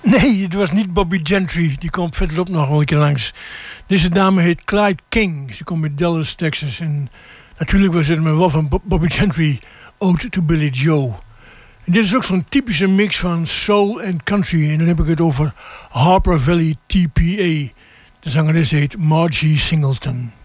Nee, het was niet Bobby Gentry. Die komt verderop nog wel een keer langs. Deze dame heet Clyde King. Ze komt uit Dallas, Texas. En natuurlijk was het maar wel van Bobby Gentry, Ode to Billy Joe. En dit is ook zo'n typische mix van soul en country. En dan heb ik het over Harper Valley TPA. De zangeres heet Margie Singleton.